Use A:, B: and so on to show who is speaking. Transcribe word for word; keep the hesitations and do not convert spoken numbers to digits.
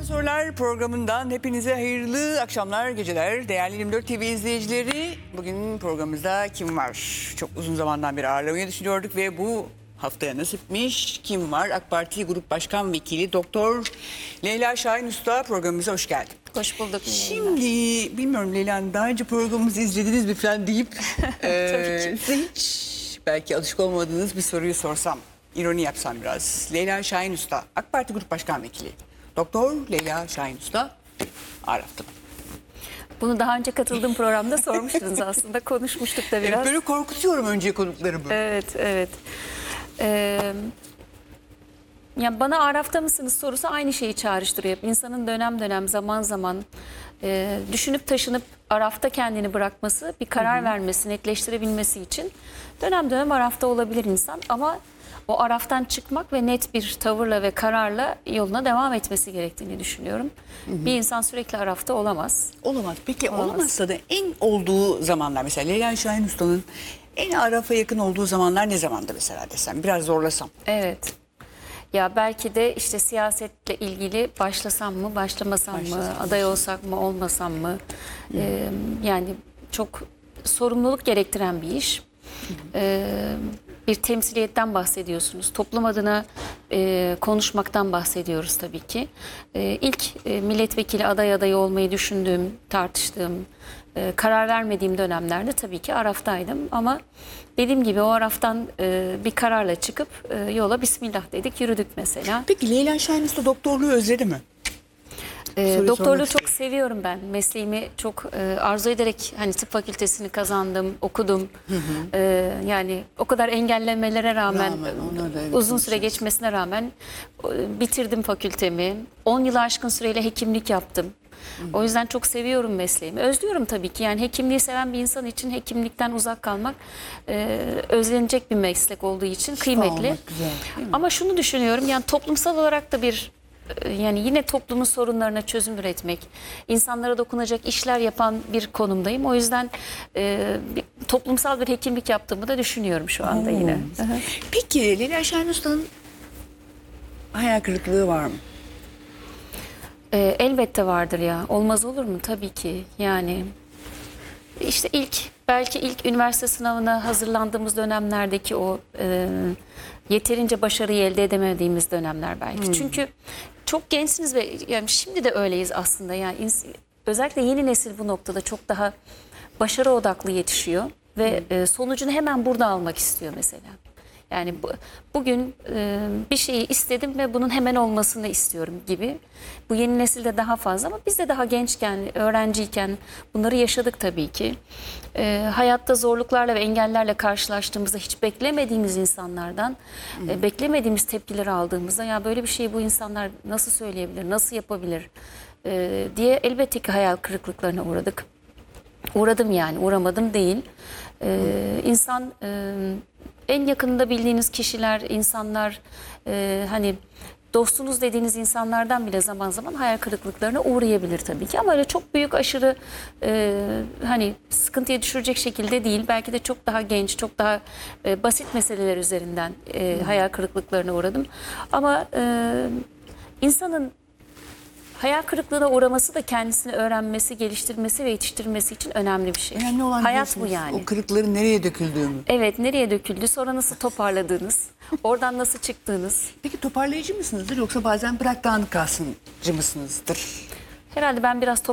A: Sorular programından hepinize hayırlı akşamlar, geceler. Değerli yirmi dört T V izleyicileri, bugün programımızda kim var? Çok uzun zamandan beri ağırlamayı düşünüyorduk ve bu haftaya nasipmiş. Kim var? AK Parti Grup Başkan Vekili Doktor Leyla Şahin Usta, programımıza hoş geldin.
B: Hoş bulduk.
A: Şimdi bilmiyorum Leyla Hanım, daha önce programımızı izlediniz mi falan deyip e, size hiç belki alışık olmadığınız bir soruyu sorsam, ironi yapsam biraz. Leyla Şahin Usta, AK Parti Grup Başkan Vekili Doktor Leyla Şahin Usta Araf'ta.
B: Bunu daha önce katıldığım programda sormuştunuz aslında. Konuşmuştuk da biraz.
A: Evet, böyle korkutuyorum önce konuklarımı.
B: Evet, evet. Ee, ya bana Araf'ta mısınız sorusu aynı şeyi çağrıştırıyor. İnsanın dönem dönem, zaman zaman e, düşünüp taşınıp Araf'ta kendini bırakması, bir karar hı hı. vermesi, netleştirebilmesi için dönem dönem Araf'ta olabilir insan. Ama o Araf'tan çıkmak ve net bir tavırla ve kararla yoluna devam etmesi gerektiğini düşünüyorum. Hı hı. Bir insan sürekli Araf'ta olamaz.
A: Olamaz. Peki
B: olamaz.
A: Olamazsa da en olduğu zamanlar, mesela Leyla Şahin Usta'nın en Araf'a yakın olduğu zamanlar ne zamanda mesela desem, biraz zorlasam?
B: Evet. Ya belki de işte siyasetle ilgili başlasam mı, başlamasam
A: Başlasam
B: mı,
A: mı?
B: aday olsak mı, olmasam mı? Ee, yani çok sorumluluk gerektiren bir iş. Ee, bir temsiliyetten bahsediyorsunuz. Toplum adına e, konuşmaktan bahsediyoruz tabii ki. E, ilk e, milletvekili aday adayı olmayı düşündüğüm, tartıştığım, e, karar vermediğim dönemlerde tabii ki Araf'taydım. Ama dediğim gibi o Araf'tan e, bir kararla çıkıp e, yola bismillah dedik, yürüdük mesela.
A: Peki Leyla Şahin Usta doktorluğu özledi mi?
B: E, doktorluğu çok seviyorum ben. Mesleğimi çok e, arzu ederek hani tıp fakültesini kazandım, okudum. Hı hı. E, yani o kadar engellemelere rağmen,
A: Rağmen, onlar da evet,
B: uzun süre geçmesine rağmen e, bitirdim fakültemi. on yılı aşkın süreyle hekimlik yaptım. Hı hı. O yüzden çok seviyorum mesleğimi. Özlüyorum tabii ki. Yani hekimliği seven bir insan için hekimlikten uzak kalmak e, özlenecek bir meslek olduğu için kıymetli.
A: Güzel,
B: ama şunu düşünüyorum, yani toplumsal olarak da bir, yani yine toplumun sorunlarına çözüm üretmek, insanlara dokunacak işler yapan bir konumdayım. O yüzden e, bir, toplumsal bir hekimlik yaptığımı da düşünüyorum şu anda hmm. yine.
A: Peki Leyla Şahin Usta'nın hayal kırıklığı var mı?
B: E, elbette vardır ya. Olmaz olur mu? Tabii ki. Yani işte ilk, belki ilk üniversite sınavına hazırlandığımız dönemlerdeki o e, yeterince başarıyı elde edemediğimiz dönemler belki. Hmm. Çünkü çok gençsiniz ve yani şimdi de öyleyiz aslında. Yani özellikle yeni nesil bu noktada çok daha başarı odaklı yetişiyor ve hmm. e, sonucunu hemen burada almak istiyor mesela. Yani bu, bugün e, bir şeyi istedim ve bunun hemen olmasını istiyorum gibi. Bu yeni nesilde daha fazla ama biz de daha gençken, öğrenciyken bunları yaşadık tabii ki. E, hayatta zorluklarla ve engellerle karşılaştığımızda hiç beklemediğimiz insanlardan, hmm. e, beklemediğimiz tepkileri aldığımızda ya böyle bir şeyi bu insanlar nasıl söyleyebilir, nasıl yapabilir e, diye elbette ki hayal kırıklıklarına uğradık. Uğradım yani, uğramadım değil. E, hmm. İnsan... E, En yakınında bildiğiniz kişiler, insanlar, e, hani dostunuz dediğiniz insanlardan bile zaman zaman hayal kırıklıklarına uğrayabilir tabii ki. Ama öyle çok büyük, aşırı e, hani sıkıntıya düşürecek şekilde değil. Belki de çok daha genç, çok daha e, basit meseleler üzerinden e, hayal kırıklıklarına uğradım. Ama e, insanın hayal kırıklığına uğraması da kendisini öğrenmesi, geliştirmesi ve yetiştirmesi için önemli bir şey.
A: Önemli olan
B: hayat bu yani.
A: O kırıkların nereye döküldüğünü.
B: Evet, nereye döküldü, sonra nasıl toparladığınız, oradan nasıl çıktığınız.
A: Peki toparlayıcı mısınızdır yoksa bazen bırak dağınık kalsıncı mısınızdır?
B: Herhalde ben biraz